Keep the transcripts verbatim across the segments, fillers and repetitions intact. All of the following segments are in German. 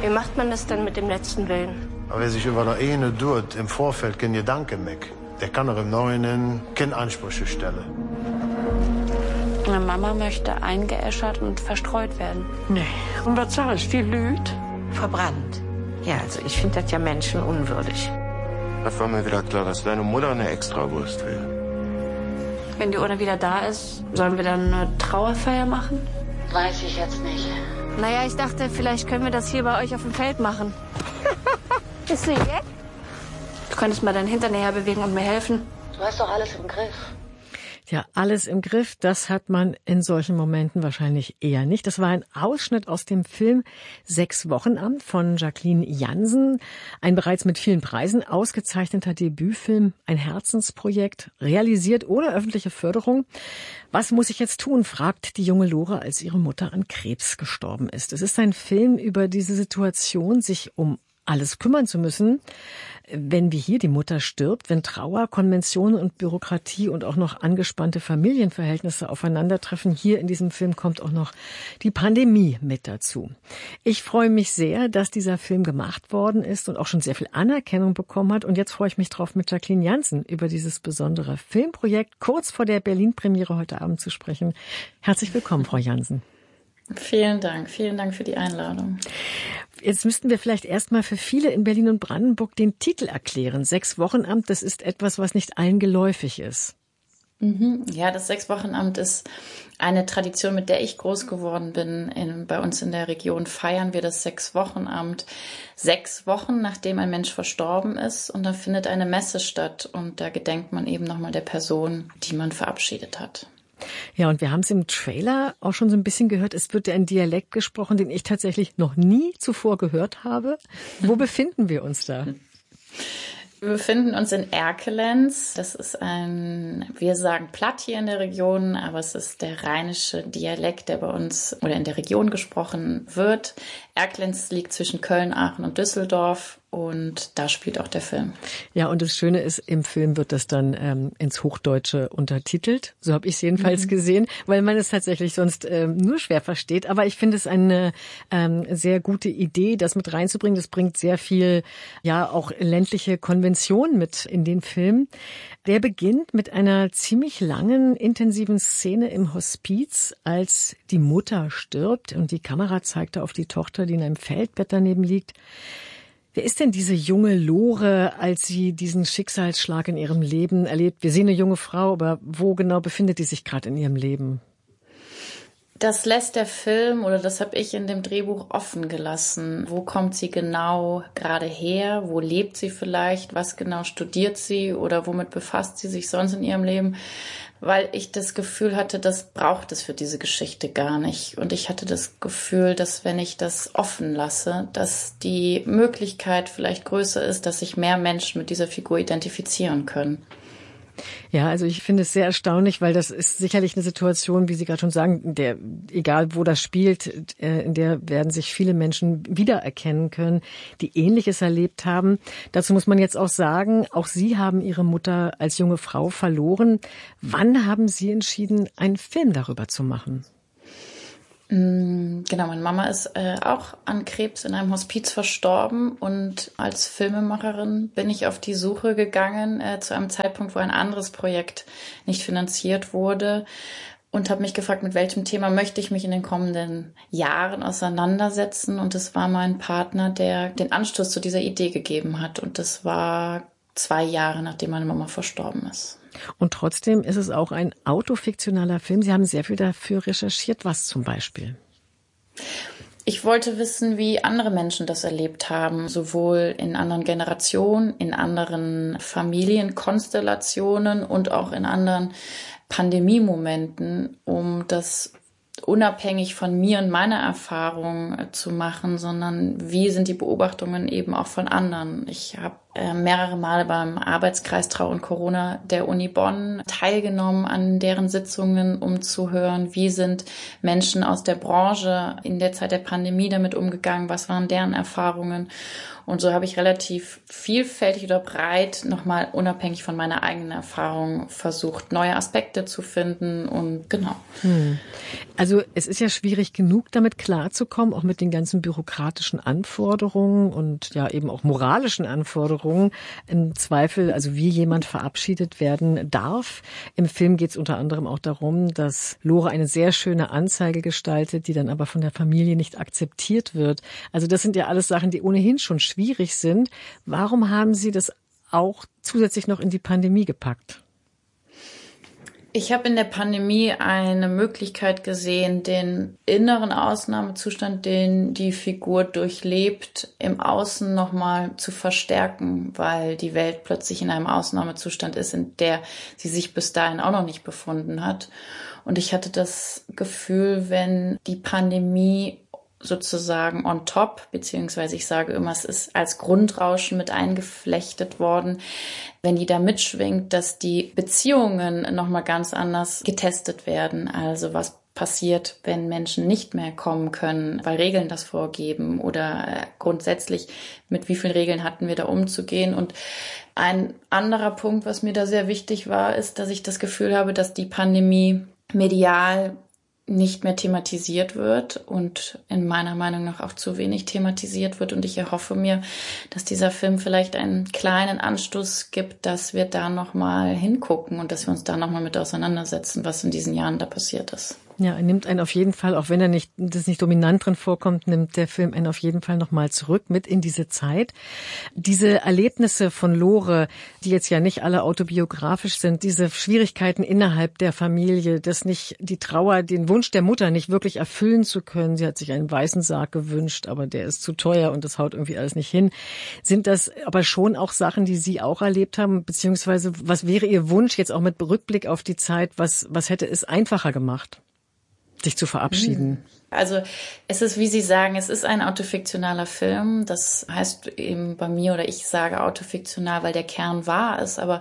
Wie macht man das denn mit dem letzten Willen? Aber wer sich über der eine tut, im Vorfeld kein Gedanke mehr, der kann auch im Neuen keine Ansprüche stellen. Meine Mama möchte eingeäschert und verstreut werden. Nee. Und was sagst du, die Lüd? Verbrannt. Ja, also ich finde das ja menschenunwürdig. Das war mir wieder klar, dass deine Mutter eine Extrawurst will. Wenn die Urne wieder da ist, sollen wir dann eine Trauerfeier machen? Weiß ich jetzt nicht. Naja, ich dachte, vielleicht können wir das hier bei euch auf dem Feld machen. Bist du jetzt? Du könntest mal deinen Hintern näher bewegen und mir helfen. Du hast doch alles im Griff. Ja, alles im Griff, das hat man in solchen Momenten wahrscheinlich eher nicht. Das war ein Ausschnitt aus dem Film Sechs Wochenamt von Jacqueline Jansen. Ein bereits mit vielen Preisen ausgezeichneter Debütfilm, ein Herzensprojekt, realisiert ohne öffentliche Förderung. Was muss ich jetzt tun, fragt die junge Lore, als ihre Mutter an Krebs gestorben ist. Es ist ein Film über diese Situation, sich um alles kümmern zu müssen, wenn wie hier die Mutter stirbt, wenn Trauer, Konventionen und Bürokratie und auch noch angespannte Familienverhältnisse aufeinandertreffen. Hier in diesem Film kommt auch noch die Pandemie mit dazu. Ich freue mich sehr, dass dieser Film gemacht worden ist und auch schon sehr viel Anerkennung bekommen hat. Und jetzt freue ich mich drauf, mit Jacqueline Jansen über dieses besondere Filmprojekt kurz vor der Berlin-Premiere heute Abend zu sprechen. Herzlich willkommen, Frau Jansen. Vielen Dank, vielen Dank für die Einladung. Jetzt müssten wir vielleicht erstmal für viele in Berlin und Brandenburg den Titel erklären. Sechs-Wochenamt, das ist etwas, was nicht allen geläufig ist. Mhm. Ja, das Sechs-Wochenamt ist eine Tradition, mit der ich groß geworden bin. In, bei uns in der Region feiern wir das Sechs-Wochenamt sechs Wochen, nachdem ein Mensch verstorben ist. Und dann findet eine Messe statt. Und da gedenkt man eben nochmal der Person, die man verabschiedet hat. Ja, und wir haben es im Trailer auch schon so ein bisschen gehört. Es wird ja ein Dialekt gesprochen, den ich tatsächlich noch nie zuvor gehört habe. Wo befinden wir uns da? Wir befinden uns in Erkelenz. Das ist ein, wir sagen platt hier in der Region, aber es ist der rheinische Dialekt, der bei uns oder in der Region gesprochen wird. Erkelenz liegt zwischen Köln, Aachen und Düsseldorf. Und da spielt auch der Film. Ja, und das Schöne ist, im Film wird das dann ähm, ins Hochdeutsche untertitelt. So habe ich es jedenfalls mhm. gesehen, weil man es tatsächlich sonst ähm, nur schwer versteht. Aber ich finde es eine ähm, sehr gute Idee, das mit reinzubringen. Das bringt sehr viel, ja, auch ländliche Konvention mit in den Film. Der beginnt mit einer ziemlich langen, intensiven Szene im Hospiz, als die Mutter stirbt und die Kamera zeigt auf die Tochter, die in einem Feldbett daneben liegt. Wer ist denn diese junge Lore, als sie diesen Schicksalsschlag in ihrem Leben erlebt? Wir sehen eine junge Frau, aber wo genau befindet die sich gerade in ihrem Leben? Das lässt der Film, oder das habe ich in dem Drehbuch offen gelassen. Wo kommt sie genau gerade her? Wo lebt sie vielleicht? Was genau studiert sie? Oder womit befasst sie sich sonst in ihrem Leben? Weil ich das Gefühl hatte, das braucht es für diese Geschichte gar nicht. Und ich hatte das Gefühl, dass wenn ich das offen lasse, dass die Möglichkeit vielleicht größer ist, dass sich mehr Menschen mit dieser Figur identifizieren können. Ja, also ich finde es sehr erstaunlich, weil das ist sicherlich eine Situation, wie Sie gerade schon sagen, in der, egal wo das spielt, in der werden sich viele Menschen wiedererkennen können, die Ähnliches erlebt haben. Dazu muss man jetzt auch sagen, auch Sie haben Ihre Mutter als junge Frau verloren. Wann haben Sie entschieden, einen Film darüber zu machen? Genau, meine Mama ist äh, auch an Krebs in einem Hospiz verstorben und als Filmemacherin bin ich auf die Suche gegangen äh, zu einem Zeitpunkt, wo ein anderes Projekt nicht finanziert wurde und habe mich gefragt, mit welchem Thema möchte ich mich in den kommenden Jahren auseinandersetzen, und es war mein Partner, der den Anstoß zu dieser Idee gegeben hat, und das war zwei Jahre, nachdem meine Mama verstorben ist. Und trotzdem ist es auch ein autofiktionaler Film. Sie haben sehr viel dafür recherchiert. Was zum Beispiel? Ich wollte wissen, wie andere Menschen das erlebt haben, sowohl in anderen Generationen, in anderen Familienkonstellationen und auch in anderen Pandemiemomenten, um das unabhängig von mir und meiner Erfahrung zu machen, sondern wie sind die Beobachtungen eben auch von anderen. Ich habe äh, mehrere Male beim Arbeitskreis Trauer und Corona der Uni Bonn teilgenommen an deren Sitzungen, um zu hören, wie sind Menschen aus der Branche in der Zeit der Pandemie damit umgegangen, was waren deren Erfahrungen. Und so habe ich relativ vielfältig oder breit nochmal unabhängig von meiner eigenen Erfahrung versucht, neue Aspekte zu finden und genau. Hm. Also es ist ja schwierig genug, damit klarzukommen, auch mit den ganzen bürokratischen Anforderungen und ja eben auch moralischen Anforderungen. Im Zweifel, also wie jemand verabschiedet werden darf. Im Film geht es unter anderem auch darum, dass Lore eine sehr schöne Anzeige gestaltet, die dann aber von der Familie nicht akzeptiert wird. Also das sind ja alles Sachen, die ohnehin schon schwierig sind. Warum haben Sie das auch zusätzlich noch in die Pandemie gepackt? Ich habe in der Pandemie eine Möglichkeit gesehen, den inneren Ausnahmezustand, den die Figur durchlebt, im Außen nochmal zu verstärken, weil die Welt plötzlich in einem Ausnahmezustand ist, in der sie sich bis dahin auch noch nicht befunden hat. Und ich hatte das Gefühl, wenn die Pandemie sozusagen on top, beziehungsweise ich sage immer, es ist als Grundrauschen mit eingeflechtet worden, wenn die da mitschwingt, dass die Beziehungen nochmal ganz anders getestet werden. Also was passiert, wenn Menschen nicht mehr kommen können, weil Regeln das vorgeben oder äh, grundsätzlich mit wie vielen Regeln hatten wir da umzugehen. Und ein anderer Punkt, was mir da sehr wichtig war, ist, dass ich das Gefühl habe, dass die Pandemie medial nicht mehr thematisiert wird und in meiner Meinung nach auch zu wenig thematisiert wird. Und ich erhoffe mir, dass dieser Film vielleicht einen kleinen Anstoß gibt, dass wir da nochmal hingucken und dass wir uns da nochmal mit auseinandersetzen, was in diesen Jahren da passiert ist. Ja, er nimmt einen auf jeden Fall, auch wenn er nicht, das nicht dominant drin vorkommt, nimmt der Film einen auf jeden Fall nochmal zurück mit in diese Zeit. Diese Erlebnisse von Lore, die jetzt ja nicht alle autobiografisch sind, diese Schwierigkeiten innerhalb der Familie, das nicht, die Trauer, den Wunsch der Mutter nicht wirklich erfüllen zu können. Sie hat sich einen weißen Sarg gewünscht, aber der ist zu teuer und das haut irgendwie alles nicht hin. Sind das aber schon auch Sachen, die Sie auch erlebt haben, beziehungsweise was wäre Ihr Wunsch jetzt auch mit Rückblick auf die Zeit, was, was hätte es einfacher gemacht, sich zu verabschieden? Also es ist, wie Sie sagen, es ist ein autofiktionaler Film. Das heißt eben bei mir, oder ich sage autofiktional, weil der Kern wahr ist. Aber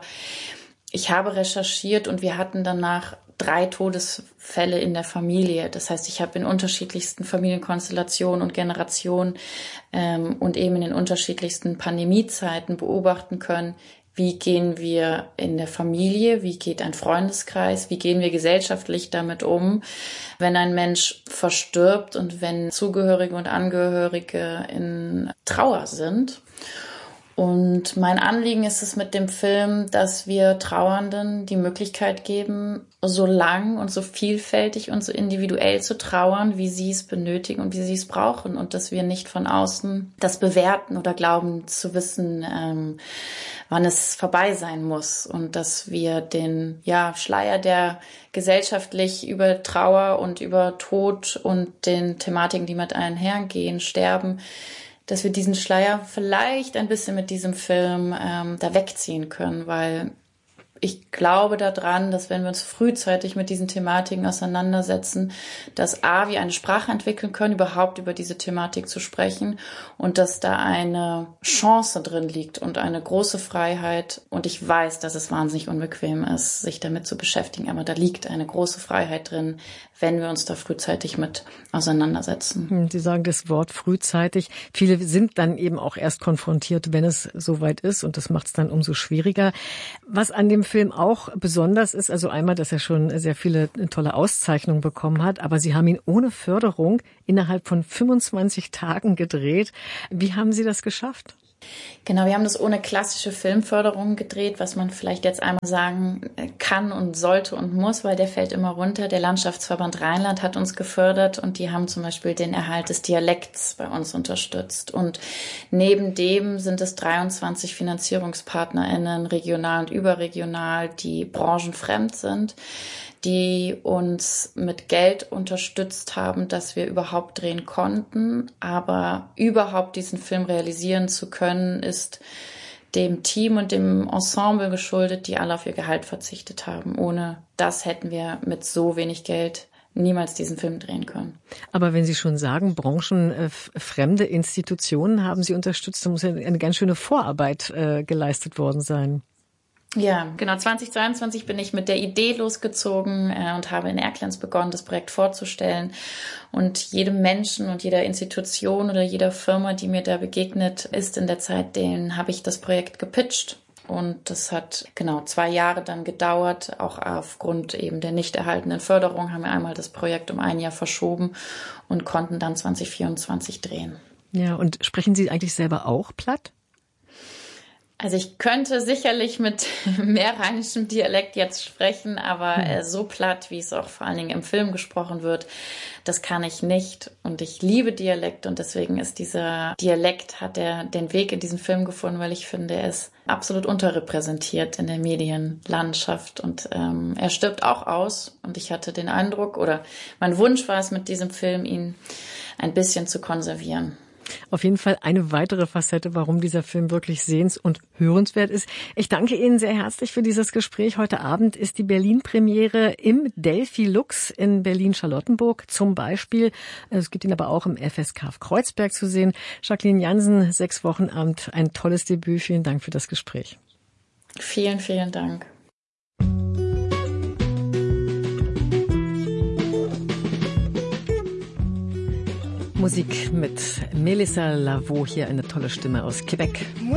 ich habe recherchiert und wir hatten danach drei Todesfälle in der Familie. Das heißt, ich habe in unterschiedlichsten Familienkonstellationen und Generationen ähm, und eben in den unterschiedlichsten Pandemiezeiten beobachten können, wie gehen wir in der Familie, wie geht ein Freundeskreis, wie gehen wir gesellschaftlich damit um, wenn ein Mensch verstirbt und wenn Zugehörige und Angehörige in Trauer sind. Und mein Anliegen ist es mit dem Film, dass wir Trauernden die Möglichkeit geben, so lang und so vielfältig und so individuell zu trauern, wie sie es benötigen und wie sie es brauchen. Und dass wir nicht von außen das bewerten oder glauben zu wissen, ähm, wann es vorbei sein muss. Und dass wir den ja, Schleier, der gesellschaftlich über Trauer und über Tod und den Thematiken, die mit einhergehen, Sterben, dass wir diesen Schleier vielleicht ein bisschen mit diesem Film ähm, da wegziehen können, weil ich glaube daran, dass wenn wir uns frühzeitig mit diesen Thematiken auseinandersetzen, dass A, wir eine Sprache entwickeln können, überhaupt über diese Thematik zu sprechen und dass da eine Chance drin liegt und eine große Freiheit. Und ich weiß, dass es wahnsinnig unbequem ist, sich damit zu beschäftigen, aber da liegt eine große Freiheit drin, wenn wir uns da frühzeitig mit auseinandersetzen. Sie sagen das Wort frühzeitig. Viele sind dann eben auch erst konfrontiert, wenn es soweit ist und das macht es dann umso schwieriger. Was an dem Film auch besonders ist, also einmal, dass er schon sehr viele tolle Auszeichnungen bekommen hat, aber Sie haben ihn ohne Förderung innerhalb von fünfundzwanzig Tagen gedreht. Wie haben Sie das geschafft? Genau, wir haben das ohne klassische Filmförderung gedreht, was man vielleicht jetzt einmal sagen kann und sollte und muss, weil der fällt immer runter. Der Landschaftsverband Rheinland hat uns gefördert und die haben zum Beispiel den Erhalt des Dialekts bei uns unterstützt. Und neben dem sind es dreiundzwanzig FinanzierungspartnerInnen, regional und überregional, die branchenfremd sind, die uns mit Geld unterstützt haben, dass wir überhaupt drehen konnten. Aber überhaupt diesen Film realisieren zu können, ist dem Team und dem Ensemble geschuldet, die alle auf ihr Gehalt verzichtet haben. Ohne das hätten wir mit so wenig Geld niemals diesen Film drehen können. Aber wenn Sie schon sagen, branchenfremde Institutionen haben Sie unterstützt, dann muss ja eine ganz schöne Vorarbeit äh, geleistet worden sein. Ja, genau. zweitausendzweiundzwanzig bin ich mit der Idee losgezogen äh, und habe in Erkelenz begonnen, das Projekt vorzustellen. Und jedem Menschen und jeder Institution oder jeder Firma, die mir da begegnet ist in der Zeit, denen habe ich das Projekt gepitcht. Und das hat genau zwei Jahre dann gedauert. Auch aufgrund eben der nicht erhaltenen Förderung haben wir einmal das Projekt um ein Jahr verschoben und konnten dann zwanzig vierundzwanzig drehen. Ja, und sprechen Sie eigentlich selber auch platt? Also ich könnte sicherlich mit mehr rheinischem Dialekt jetzt sprechen, aber äh, so platt, wie es auch vor allen Dingen im Film gesprochen wird, das kann ich nicht. Und ich liebe Dialekt und deswegen ist dieser Dialekt, hat er den Weg in diesen Film gefunden, weil ich finde, er ist absolut unterrepräsentiert in der Medienlandschaft und ähm, er stirbt auch aus. Und ich hatte den Eindruck, oder mein Wunsch war es mit diesem Film, ihn ein bisschen zu konservieren. Auf jeden Fall eine weitere Facette, warum dieser Film wirklich sehens- und hörenswert ist. Ich danke Ihnen sehr herzlich für dieses Gespräch. Heute Abend ist die Berlin-Premiere im Delphi Lux in Berlin-Charlottenburg zum Beispiel. Es gibt ihn aber auch im F S K Kreuzberg zu sehen. Jacqueline Jansen, sechs Wochenamt, ein tolles Debüt. Vielen Dank für das Gespräch. Vielen, vielen Dank. Musik mit Melissa Lavo, hier eine tolle Stimme aus Quebec.